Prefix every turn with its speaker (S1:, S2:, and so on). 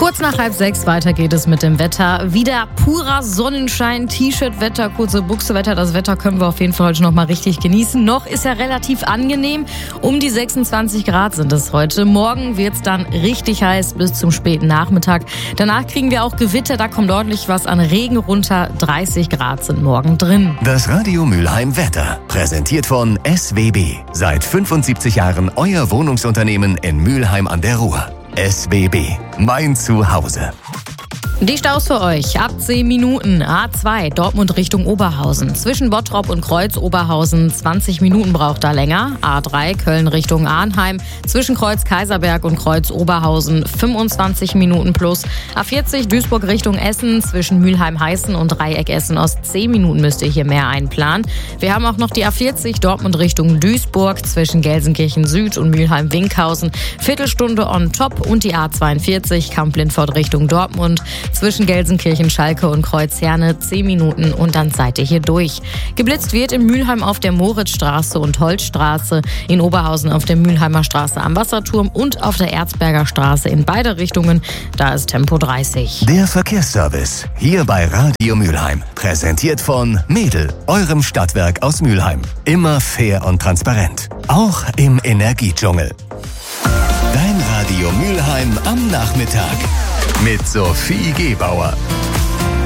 S1: Kurz nach 5:30 weiter geht es mit dem Wetter. Wieder purer Sonnenschein, T-Shirt-Wetter, kurze Buchse-Wetter. Das Wetter können wir auf jeden Fall heute noch mal richtig genießen. Noch ist ja relativ angenehm. Um die 26 Grad sind es heute. Morgen wird es dann richtig heiß bis zum späten Nachmittag. Danach kriegen wir auch Gewitter. Da kommt ordentlich was an Regen runter. 30 Grad sind morgen drin.
S2: Das Radio Mülheim Wetter. Präsentiert von SWB. Seit 75 Jahren euer Wohnungsunternehmen in Mülheim an der Ruhr. SWB. Mein Zuhause.
S1: Die Staus für euch. Ab 10 Minuten. A2 Dortmund Richtung Oberhausen. Zwischen Bottrop und Kreuz Oberhausen 20 Minuten braucht da länger. A3 Köln Richtung Arnheim. Zwischen Kreuz Kaiserberg und Kreuz Oberhausen 25 Minuten plus. A40 Duisburg Richtung Essen. Zwischen Mülheim-Heißen und Dreieck Essen-Ost 10 Minuten müsst ihr hier mehr einplanen. Wir haben auch noch die A40 Dortmund Richtung Duisburg. Zwischen Gelsenkirchen Süd und Mülheim-Winkhausen. Viertelstunde on top. Und die A42 Kamp-Lindfort Richtung Dortmund. Zwischen Gelsenkirchen, Schalke und Kreuzherne 10 Minuten und dann seid ihr hier durch. Geblitzt wird in Mülheim auf der Moritzstraße und Holzstraße, in Oberhausen auf der Mülheimer Straße am Wasserturm und auf der Erzberger Straße in beide Richtungen. Da ist Tempo 30.
S2: Der Verkehrsservice hier bei Radio Mülheim. Präsentiert von Mädel, eurem Stadtwerk aus Mülheim. Immer fair und transparent. Auch im Energiedschungel. Dein Radio Mülheim am Nachmittag. Mit Sophie Gebauer.